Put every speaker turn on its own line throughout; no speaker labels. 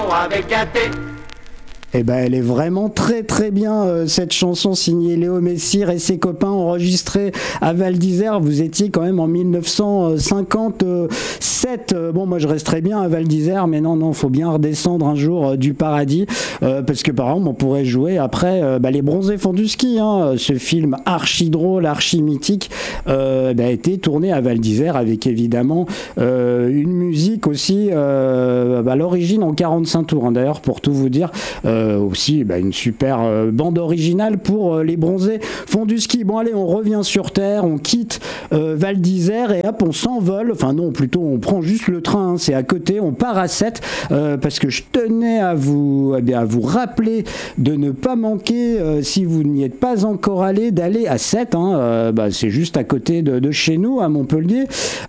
avec un T.
Eh ben, elle est vraiment très très bien, cette chanson signée Léo Messire et ses copains, enregistrée à Val d'Isère. Vous étiez quand même en 1957. Bon, moi je resterais bien à Val d'Isère, mais non, faut bien redescendre un jour du paradis, parce que par exemple on pourrait jouer après Les Bronzés font du ski, hein, ce film archi drôle, archi mythique, a été tourné à Val d'Isère avec évidemment une musique aussi à l'origine en 45 tours, hein, d'ailleurs, pour tout vous dire. Aussi une super bande originale pour Les Bronzés font du ski. Bon allez, on revient sur Terre, on quitte Val d'Isère et hop, on s'envole. Enfin non, plutôt on prend juste le train, hein, c'est à côté, on part à 7 parce que je tenais à vous rappeler de ne pas manquer, si vous n'y êtes pas encore allé, d'aller à 7, hein, c'est juste à côté de chez nous, à Montpellier,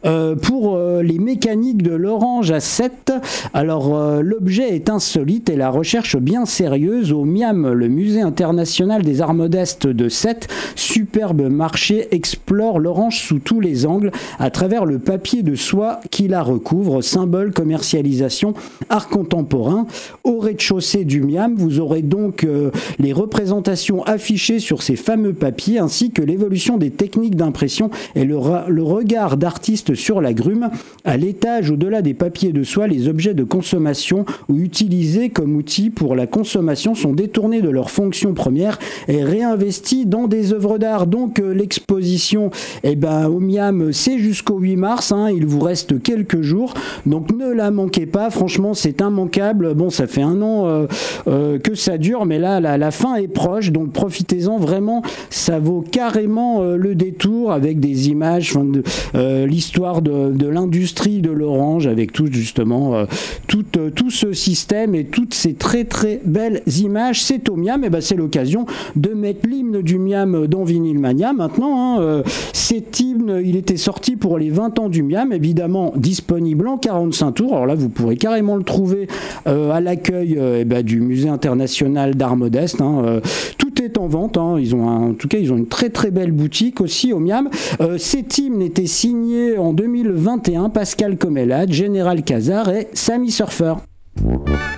pour les mécaniques de l'Orange à 7. Alors l'objet est insolite et la recherche bien sérieuse au MIAM, le Musée international des arts modestes de Sète. Superbe marché explore l'orange sous tous les angles à travers le papier de soie qui la recouvre, symbole, commercialisation, art contemporain. Au rez-de-chaussée du MIAM, vous aurez donc les représentations affichées sur ces fameux papiers ainsi que l'évolution des techniques d'impression et le regard d'artistes sur la grume. À l'étage, au-delà des papiers de soie, les objets de consommation ou utilisés comme outils pour la consommation sont détournés de leur fonction première et réinvestis dans des œuvres d'art. Donc l'exposition au MIAM, c'est jusqu'au 8 mars, hein, il vous reste quelques jours, donc ne la manquez pas, franchement c'est immanquable. Bon, ça fait un an que ça dure, mais là la fin est proche, donc profitez-en vraiment, ça vaut carrément le détour, avec des images, l'histoire de l'industrie de l'orange, avec tout justement tout ce système et toutes ces très très belles images. C'est au MIAM, c'est l'occasion de mettre l'hymne du MIAM dans Vinyl Mania maintenant, hein. Cet hymne, il était sorti pour les 20 ans du MIAM, évidemment disponible en 45 tours. Alors là, vous pourrez carrément le trouver à l'accueil du Musée international d'art modeste, hein. Tout est en vente, hein. Ils ont une très très belle boutique aussi au MIAM. Cet hymne était signé en 2021 Pascal Comelade, Général Cazard et Samy Surfer.